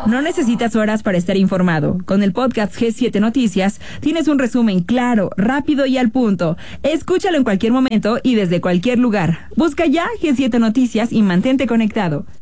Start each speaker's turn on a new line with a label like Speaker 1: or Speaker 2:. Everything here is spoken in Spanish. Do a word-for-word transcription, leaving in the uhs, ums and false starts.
Speaker 1: No necesitas horas para estar informado. Con el podcast G siete Noticias tienes un resumen claro, rápido y al punto. Escúchalo en cualquier momento y desde cualquier lugar. Busca ya G siete Noticias y mantente conectado.